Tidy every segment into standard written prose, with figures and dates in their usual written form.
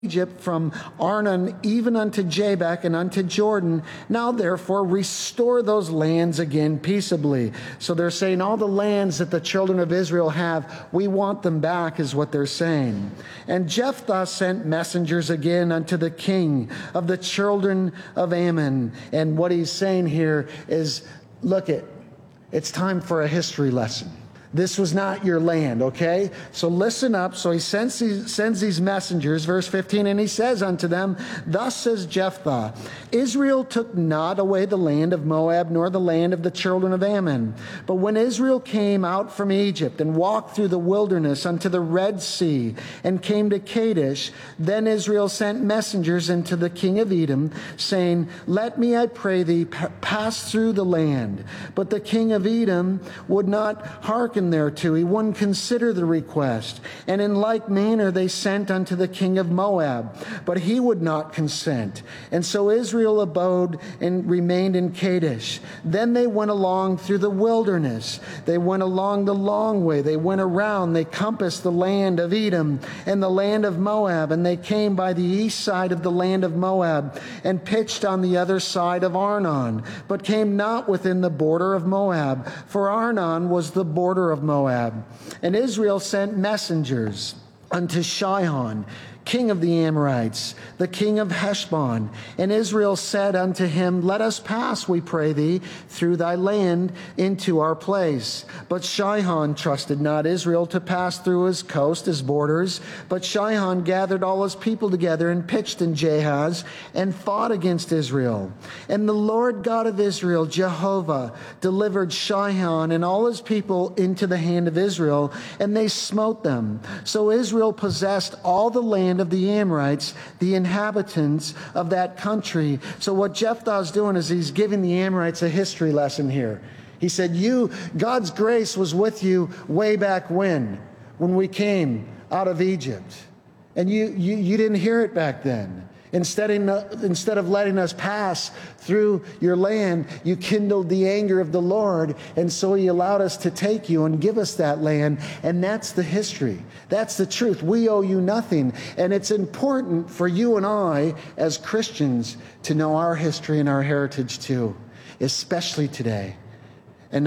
Egypt from Arnon even unto Jabbok and unto Jordan. Now therefore restore those lands again peaceably. So they're saying all the lands that the children of Israel have, we want them back, is what they're saying. And Jephthah sent messengers again unto the king of the children of Ammon. And what he's saying here is, look, it's time for a history lesson. This was not your land, okay? So listen up. So he sends these messengers, verse 15, and he says unto them, Thus says Jephthah, Israel took not away the land of Moab, nor the land of the children of Ammon. But when Israel came out from Egypt and walked through the wilderness unto the Red Sea and came to Kadesh, then Israel sent messengers unto the king of Edom, saying, Let me, I pray thee, pass through the land. But the king of Edom would not hearken thereto. He wouldn't consider the request. And in like manner they sent unto the king of Moab, but he would not consent. And so Israel abode and remained in Kadesh. Then they went along through the wilderness. They went along the long way. They went around. They compassed the land of Edom and the land of Moab. And they came by the east side of the land of Moab and pitched on the other side of Arnon, but came not within the border of Moab, for Arnon was the border of Moab. And Israel sent messengers unto Sihon, king of the Amorites, the king of Heshbon. And Israel said unto him, Let us pass, we pray thee, through thy land into our place. But Sihon trusted not Israel to pass through his coast, his borders. But Sihon gathered all his people together and pitched in Jahaz and fought against Israel. And the Lord God of Israel, Jehovah, delivered Sihon and all his people into the hand of Israel, and they smote them. So Israel possessed all the land of the Amorites, the inhabitants of that country. So what Jephthah is doing is he's giving the Amorites a history lesson here. He said, God's grace was with you way back when we came out of Egypt. And you didn't hear it back then. Instead of letting us pass through your land, you kindled the anger of the Lord, and so he allowed us to take you and give us that land. And that's the history. That's the truth. We owe you nothing. And it's important for you and I as Christians to know our history and our heritage too, especially today. And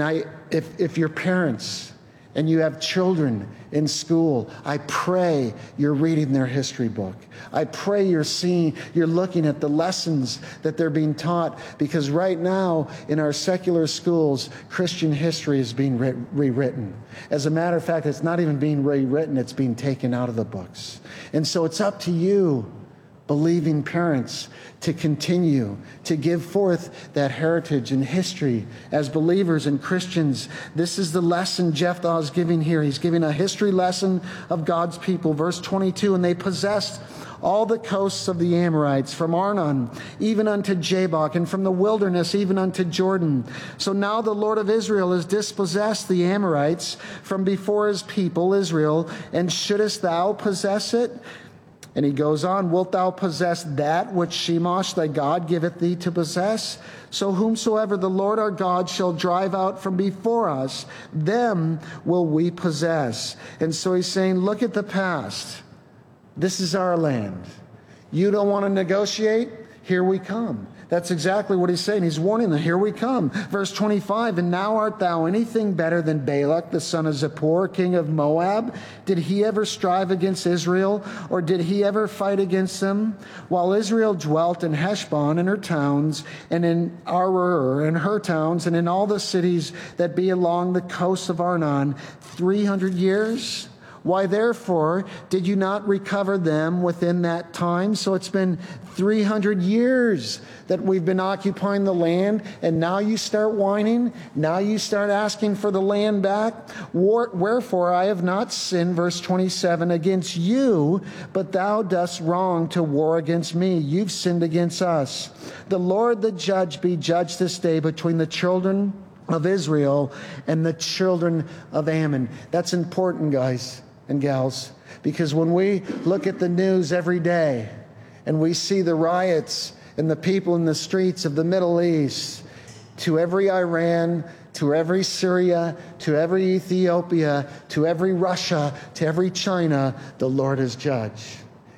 if you're parents and you have children in school, I pray you're reading their history book. I pray you're looking at the lessons that they're being taught, because right now in our secular schools, Christian history is being rewritten. As a matter of fact, it's not even being rewritten, it's being taken out of the books. And so it's up to you, believing parents, to continue to give forth that heritage and history as believers and Christians. This is the lesson Jephthah is giving here. He's giving a history lesson of God's people. Verse 22, and they possessed all the coasts of the Amorites, from Arnon even unto Jabbok, and from the wilderness even unto Jordan. So now the Lord of Israel has dispossessed the Amorites from before his people Israel, and shouldest thou possess it? And he goes on, Wilt thou possess that which Shemosh thy God giveth thee to possess? So whomsoever the Lord our God shall drive out from before us, them will we possess. And so he's saying, look at the past. This is our land. You don't want to negotiate? Here we come. That's exactly what he's saying. He's warning them, here we come. Verse 25, and now art thou anything better than Balak, the son of Zippor, king of Moab? Did he ever strive against Israel, or did he ever fight against them? While Israel dwelt in Heshbon and her towns, and in Aroer and her towns, and in all the cities that be along the coast of Arnon, 300 years? Why therefore did you not recover them within that time? So it's been 300 years that we've been occupying the land, and now you start whining? Now you start asking for the land back? Wherefore I have not sinned, verse 27, against you, but thou dost wrong to war against me. You've sinned against us. The Lord the judge be judged this day between the children of Israel and the children of Ammon. That's important, guys and gals, because when we look at the news every day and we see the riots and the people in the streets of the Middle East, to every Iran, to every Syria, to every Ethiopia, to every Russia, to every China, the Lord is judge.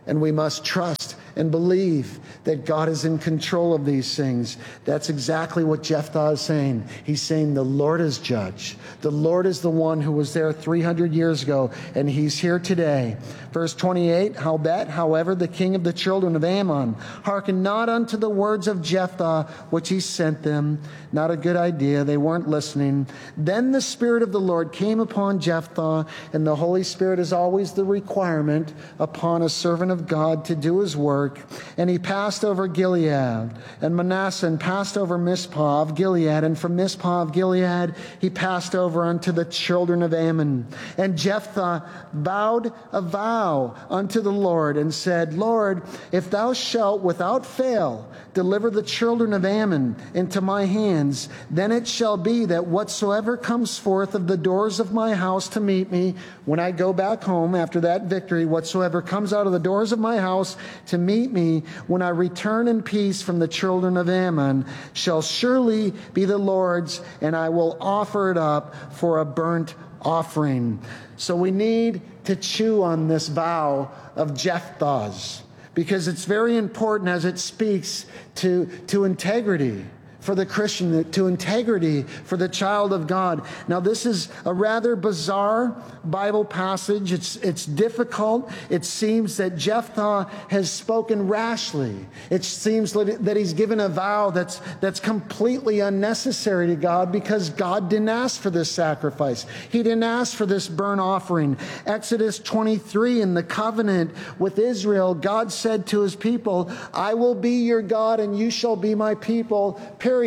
And we must trust and believe that God is in control of these things. That's exactly what Jephthah is saying. He's saying the Lord is judge. The Lord is the one who was there 300 years ago, and he's here today. Verse 28, Howbeit, however, the king of the children of Ammon hearkened not unto the words of Jephthah, which he sent them. Not a good idea. They weren't listening. Then the Spirit of the Lord came upon Jephthah, and the Holy Spirit is always the requirement upon a servant of God to do his work. And he passed over Gilead and Manasseh, and passed over Mizpah of Gilead, and from Mizpah of Gilead he passed over unto the children of Ammon. And Jephthah vowed a vow unto the Lord, and said, Lord, if thou shalt without fail deliver the children of Ammon into my hands, then it shall be that whatsoever comes forth of the doors of my house to meet me when I go back home after that victory, whatsoever comes out of the doors of my house to meet me when I return in peace from the children of Ammon, shall surely be the Lord's, and I will offer it up for a burnt offering. So we need to chew on this vow of Jephthah's, because it's very important as it speaks to integrity for the Christian, to integrity for the child of God. Now, this is a rather bizarre Bible passage. It's difficult. It seems that Jephthah has spoken rashly. It seems that he's given a vow that's completely unnecessary to God, because God didn't ask for this sacrifice. He didn't ask for this burnt offering. Exodus 23, in the covenant with Israel, God said to his people, I will be your God and you shall be my people, period.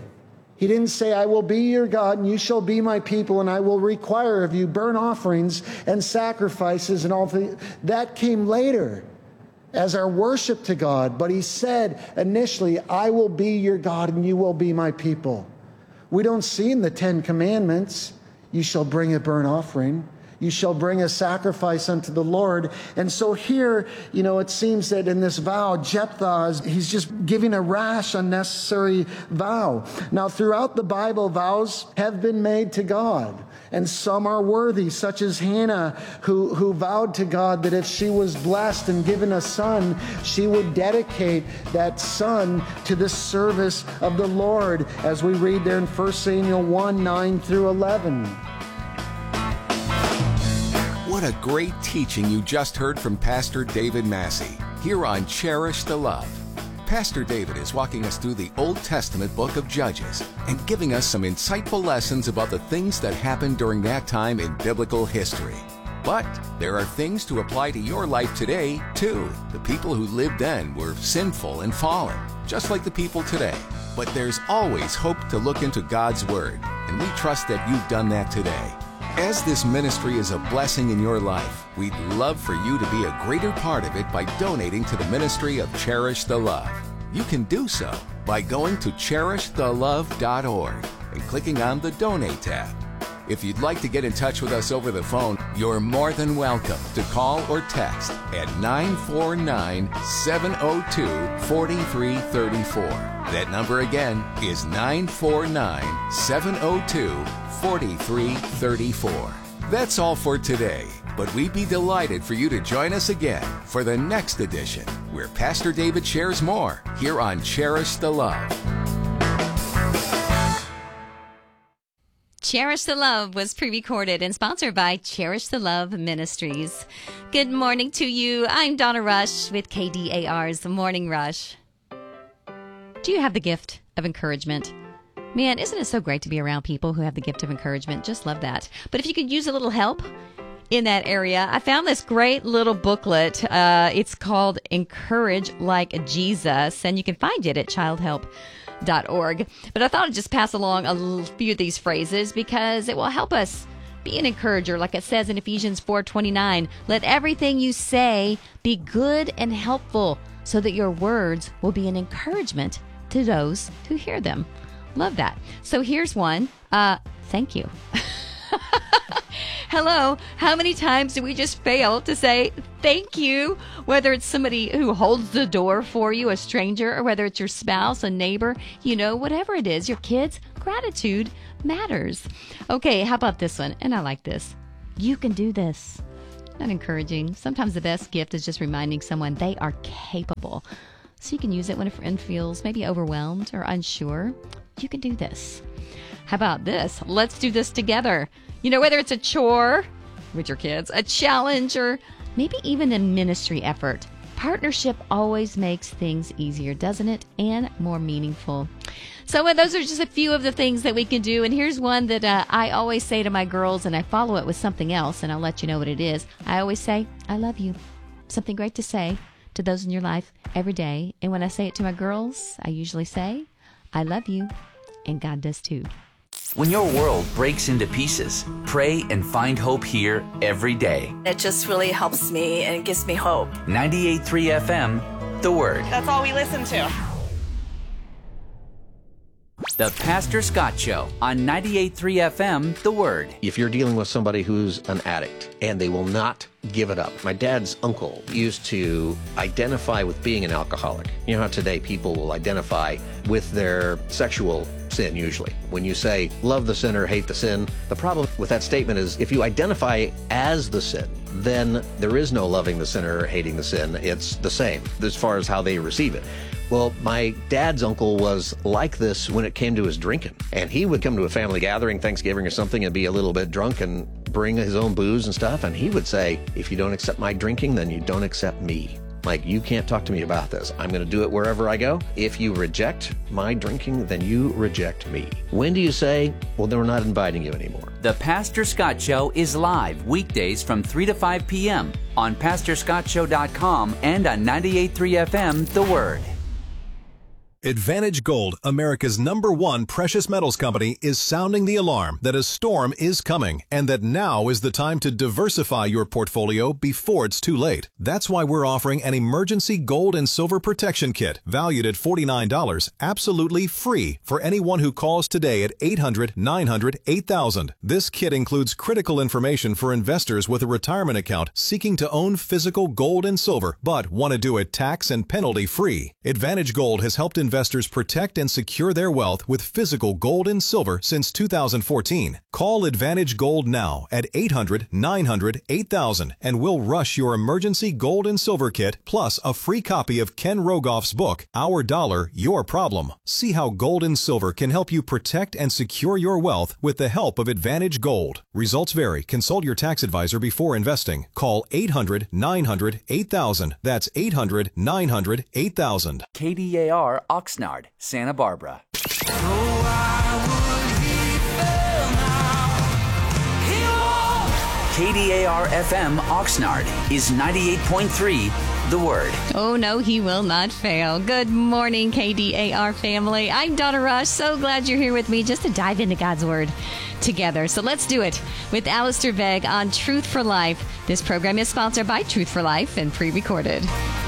He didn't say, I will be your God and you shall be my people, and I will require of you burnt offerings and sacrifices and all things. That came later as our worship to God. But he said initially, I will be your God and you will be my people. We don't see in the Ten Commandments, you shall bring a burnt offering. You shall bring a sacrifice unto the Lord. And so here, it seems that in this vow, Jephthah, he's just giving a rash, unnecessary vow. Now, throughout the Bible, vows have been made to God. And some are worthy, such as Hannah, who vowed to God that if she was blessed and given a son, she would dedicate that son to the service of the Lord, as we read there in 1 Samuel 1, 9 through 11. What a great teaching you just heard from Pastor David Massey here on Cherish the Love. Pastor David is walking us through the Old Testament book of Judges and giving us some insightful lessons about the things that happened during that time in biblical history. But there are things to apply to your life today, too. The people who lived then were sinful and fallen, just like the people today. But there's always hope to look into God's Word, and we trust that you've done that today. As this ministry is a blessing in your life, we'd love for you to be a greater part of it by donating to the ministry of Cherish the Love. You can do so by going to CherishTheLove.org and clicking on the Donate tab. If you'd like to get in touch with us over the phone, you're more than welcome to call or text at 949-702-4334. That number again is 949-702-4334. That's all for today, but we'd be delighted for you to join us again for the next edition, where Pastor David shares more here on Cherish the Love. Cherish the Love was pre-recorded and sponsored by Cherish the Love Ministries. Good morning to you. I'm Donna Rush with KDAR's Morning Rush. Do you have the gift of encouragement? Man, isn't it so great to be around people who have the gift of encouragement? Just love that. But if you could use a little help in that area, I found this great little booklet. It's called Encourage Like Jesus, and you can find it at childhelp.org. But I thought I'd just pass along a few of these phrases because it will help us be an encourager. Like it says in Ephesians 4:29, let everything you say be good and helpful so that your words will be an encouragement to those who hear them. Love that. So here's one. Thank you. Hello. How many times do we just fail to say thank you? Whether it's somebody who holds the door for you, a stranger, or whether it's your spouse, a neighbor, whatever it is, your kids, gratitude matters. Okay, how about this one? And I like this. You can do this. not encouraging. Sometimes the best gift is just reminding someone they are capable. So you can use it when a friend feels maybe overwhelmed or unsure. You can do this. How about this? Let's do this together. Whether it's a chore with your kids, a challenge, or maybe even a ministry effort. Partnership always makes things easier, doesn't it? And more meaningful. So those are just a few of the things that we can do. And here's one that I always say to my girls, and I follow it with something else, and I'll let you know what it is. I always say, I love you. Something great to say to those in your life every day. And when I say it to my girls, I usually say, I love you, and God does too. When your world breaks into pieces, pray and find hope here every day. It just really helps me and it gives me hope. 98.3 FM, The Word. That's all we listen to. The Pastor Scott Show on 98.3 FM, The Word. If you're dealing with somebody who's an addict and they will not give it up. My dad's uncle used to identify with being an alcoholic. You know how today people will identify with their sexual sin usually. When you say, love the sinner, hate the sin, the problem with that statement is if you identify as the sin, then there is no loving the sinner or hating the sin. It's the same as far as how they receive it. Well, my dad's uncle was like this when it came to his drinking. And he would come to a family gathering, Thanksgiving or something, and be a little bit drunk and bring his own booze and stuff. And he would say, if you don't accept my drinking, then you don't accept me. Like, you can't talk to me about this. I'm going to do it wherever I go. If you reject my drinking, then you reject me. When do you say, well, then we're not inviting you anymore? The Pastor Scott Show is live weekdays from 3 to 5 p.m. on PastorScottShow.com and on 98.3 FM, The Word. Advantage Gold, America's #1 precious metals company, is sounding the alarm that a storm is coming and that now is the time to diversify your portfolio before it's too late. That's why we're offering an emergency gold and silver protection kit valued at $49, absolutely free for anyone who calls today at 800-900-8000. This kit includes critical information for investors with a retirement account seeking to own physical gold and silver but want to do it tax and penalty free. Advantage Gold has helped investors protect and secure their wealth with physical gold and silver since 2014. Call Advantage Gold now at 800-900-8000 and we'll rush your emergency gold and silver kit plus a free copy of Ken Rogoff's book, Our Dollar, Your Problem. See how gold and silver can help you protect and secure your wealth with the help of Advantage Gold. Results vary. Consult your tax advisor before investing. Call 800-900-8000. That's 800-900-8000. KDAR Oxnard, Santa Barbara. KDAR FM Oxnard is 98.3 The Word. Oh, no, he will not fail. Good morning, KDAR family. I'm Donna Rush. So glad you're here with me just to dive into God's Word together. So let's do it with Alistair Begg on Truth for Life. This program is sponsored by Truth for Life and pre-recorded.